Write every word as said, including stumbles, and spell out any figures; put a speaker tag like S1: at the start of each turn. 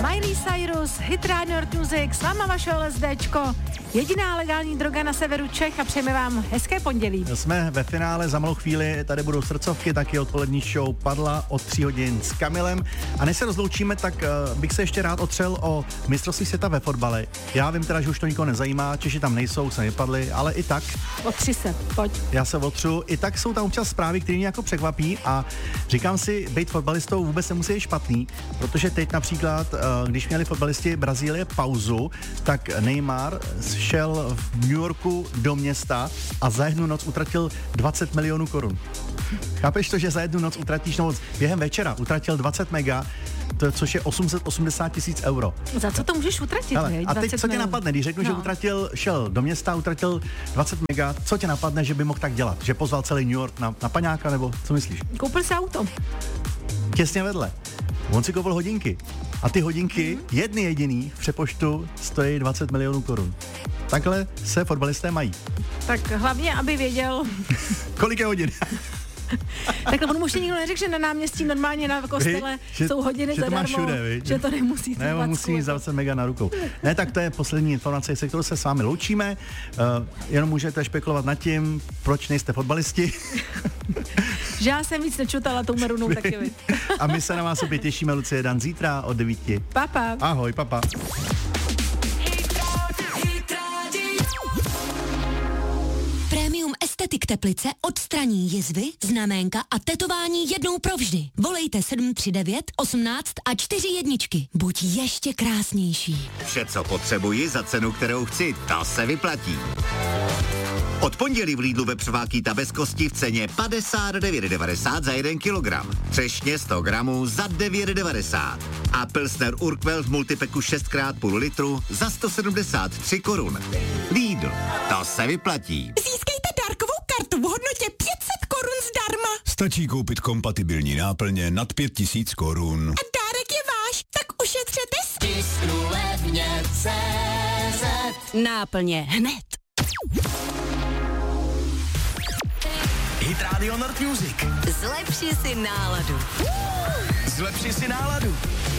S1: Miley Cyrus, Hit Radio North Music, s váma vaše LSDčko. Jediná legální droga na severu Čech a přejeme vám hezké pondělí.
S2: Jsme ve finále, za malou chvíli tady budou srdcovky, taky odpolední show Padla od tří hodin s Kamilem. A než se rozloučíme, tak uh, bych se ještě rád otřel o mistrovství světa ve fotbale. Já vím teda, že už to nikoho nezajímá, Češi tam nejsou, se nepadli, ale i tak.
S1: Otři se, pojď.
S2: Já se otřu, i tak jsou tam občas zprávy, které mě jako překvapí a říkám si, být fotbalistou vůbec nemusí být špatný, protože teď například, uh, když měli fotbalisti Brazílie pauzu, tak Neymar šel v New Yorku do města a za jednu noc utratil dvacet milionů korun. Chápeš to, že za jednu noc utratíš, no během večera utratil dvacet mega, to, což je osm set osmdesát tisíc euro.
S1: Za co to můžeš utratit?
S2: Hele, a teď co tě napadne, když řeknu, no. že utratil, šel do města, utratil dvacet mega, co tě napadne, že by mohl tak dělat? Že pozval celý New York na, na paňáka, nebo co myslíš?
S1: Koupil si auto.
S2: Těsně vedle. On si koupil hodinky. A ty hodinky, mm-hmm. jedny jediný v přepoštu, stojí dvacet milionů korun. Takhle se fotbalisté mají.
S1: Tak hlavně, aby věděl...
S2: Kolik je hodin?
S1: Takhle on mu ještě nikdo neřekl, že na náměstí normálně na kostele
S2: že,
S1: jsou hodiny
S2: že
S1: zadarmo,
S2: to všude,
S1: že to nemusí.
S2: Ne, on musí mít dvacet mega na rukou. Ne, tak to je poslední informace, se kterou se s vámi loučíme. Uh, jenom můžete špekulovat nad tím, proč nejste fotbalisti.
S1: Že já jsem víc nečutala tou merunou taky vy.
S2: A my se na vás opět těšíme, Lucie, dan zítra od devíti.
S1: Papa.
S2: Ahoj, papa.
S3: Premium Estetik Teplice odstraní jizvy, znaménka a tetování jednou provždy. Volejte sedm tři devět, osmnáct a čtyři jedničky. Buď ještě krásnější.
S4: Vše, co potřebuji za cenu, kterou chci, ta se vyplatí. Od pondělí v Lidlu vepřová bez kosti v ceně padesát devět devadesát za jeden kilogram. Třešně sto gramů za devět devadesát. A Pilsner Urquell v multipeku šest krát půl litru za sto sedmdesát tři korun. Lidl, to se vyplatí.
S5: Získejte dárkovou kartu v hodnotě pět set korun zdarma.
S6: Stačí koupit kompatibilní náplně nad pět tisíc korun.
S5: A dárek je váš, tak ušetřete s...
S7: Tisknu levně C Z.
S3: Náplně hned.
S7: Hit Radio North Music.
S3: Zlepši si náladu.
S7: Zlepši si náladu.